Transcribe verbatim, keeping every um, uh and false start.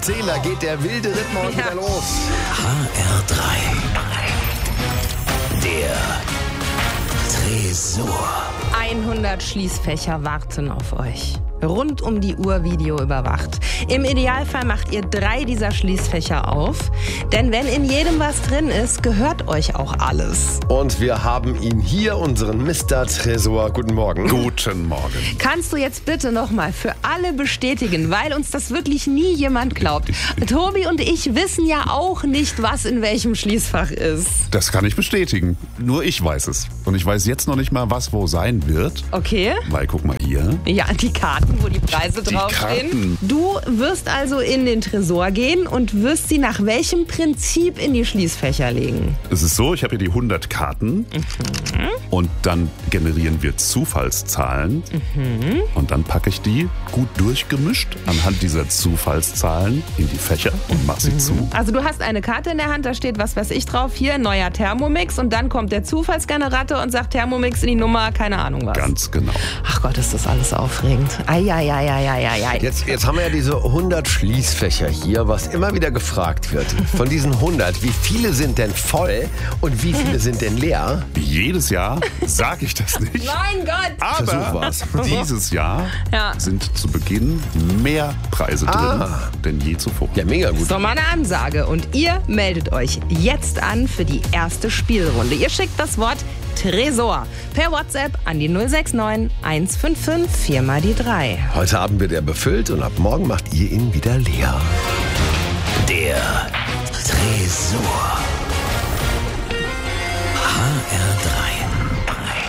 zehn, da geht der wilde Ritt morgen Ja. wieder los. H R drei. Der Tresor. hundert Schließfächer warten auf euch. Rund um die Uhr Video überwacht. Im Idealfall macht ihr drei dieser Schließfächer auf. Denn wenn in jedem was drin ist, gehört euch auch alles. Und wir haben ihn hier, unseren Mister Tresor. Guten Morgen. Guten Morgen. Kannst du jetzt bitte nochmal für alle bestätigen, weil uns das wirklich nie jemand glaubt. Tobi und ich wissen ja auch nicht, was in welchem Schließfach ist. Das kann ich bestätigen. Nur ich weiß es. Und ich weiß jetzt noch nicht mal, was wo sein wird. Okay? Weil, guck mal hier. Ja, die Karten, wo die Preise Die draufstehen. Karten. Du wirst also in den Tresor gehen und wirst sie nach welchem Prinzip in die Schließfächer legen? Es ist so, ich habe hier die hundert Karten. Mhm. Und dann generieren wir Zufallszahlen. Mhm. Und dann packe ich die gut durchgemischt anhand dieser Zufallszahlen in die Fächer und mache sie zu. Also du hast eine Karte in der Hand, da steht, was weiß ich drauf, hier, neuer Thermomix. Und dann kommt der Zufallsgenerator und sagt Thermomix in die Nummer, keine Ahnung was. Ganz genau. Ach Gott, ist das alles aufregend. Eieieiei. Jetzt, jetzt haben wir ja diese hundert Schließfächer hier, was immer wieder gefragt wird. Von diesen hundert, wie viele sind denn voll und wie viele sind denn leer? Wie jedes Jahr sage ich das nicht. Mein Gott! Versuch Aber war's. dieses Jahr Ja. sind zu Beginn mehr Preise drin Ah. denn je zuvor. Ja, mega gut. So, mal eine Ansage. Und ihr meldet euch jetzt an für die erste Spielrunde. Ihr schickt das Wort Tresor per WhatsApp an die null sechs neun eins fünf fünf vier mal die drei. Heute Abend wird er befüllt und ab morgen macht ihr ihn wieder leer. Der Tresor. H R drei.